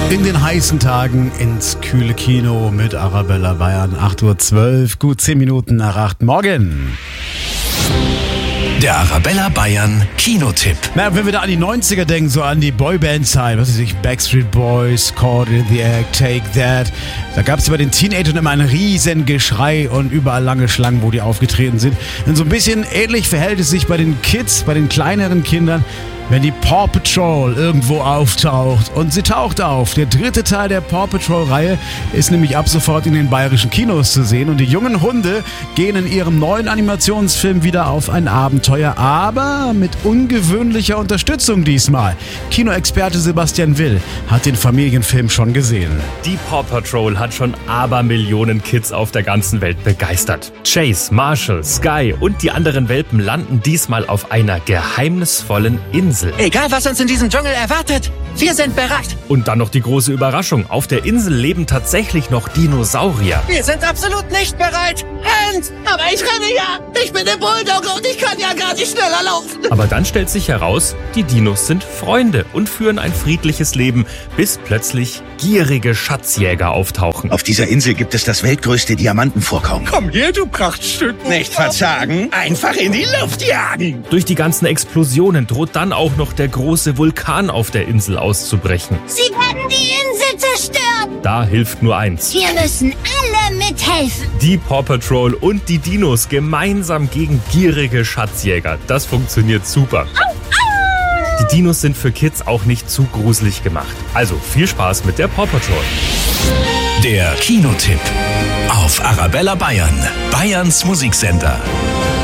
In den heißen Tagen ins kühle Kino mit Arabella Bayern. 8:12 Uhr, gut 10 Minuten nach 8 morgen. Der Arabella Bayern Kinotipp. Na, wenn wir da an die 90er denken, so an die Boyband-Zeit, was weiß ich, Backstreet Boys, Caught in the Act, Take That, da gab es bei den Teenagern immer ein riesen Geschrei und überall lange Schlangen, wo die aufgetreten sind. Und so ein bisschen ähnlich verhält es sich bei den Kids, bei den kleineren Kindern, wenn die Paw Patrol irgendwo auftaucht. Und sie taucht auf. Der dritte Teil der Paw Patrol-Reihe ist nämlich ab sofort in den bayerischen Kinos zu sehen. Und die jungen Hunde gehen in ihrem neuen Animationsfilm wieder auf ein Abenteuer, aber mit ungewöhnlicher Unterstützung diesmal. Kinoexperte Sebastian Will hat den Familienfilm schon gesehen. Die Paw Patrol hat schon Abermillionen Kids auf der ganzen Welt begeistert. Chase, Marshall, Sky und die anderen Welpen landen diesmal auf einer geheimnisvollen Insel. Egal, was uns in diesem Dschungel erwartet, wir sind bereit. Und dann noch die große Überraschung. Auf der Insel leben tatsächlich noch Dinosaurier. Wir sind absolut nicht bereit. Hans, aber ich renne ja. Ich bin der Bulldogge und ich kann ja gar nicht schneller laufen. Aber dann stellt sich heraus, die Dinos sind Freunde und führen ein friedliches Leben, bis plötzlich gierige Schatzjäger auftauchen. Auf dieser Insel gibt es das weltgrößte Diamantenvorkommen. Komm her, du Prachtstück. Nicht verzagen, einfach in die Luft jagen. Durch die ganzen Explosionen droht dann auch noch der große Vulkan auf der Insel auszubrechen. Sie werden die Insel zerstören. Da hilft nur eins. Wir müssen alle mithelfen. Die Paw Patrol und die Dinos gemeinsam gegen gierige Schatzjäger. Das funktioniert super. Die Dinos sind für Kids auch nicht zu gruselig gemacht. Also viel Spaß mit der Paw Patrol. Der Kinotipp auf Arabella Bayern, Bayerns Musiksender.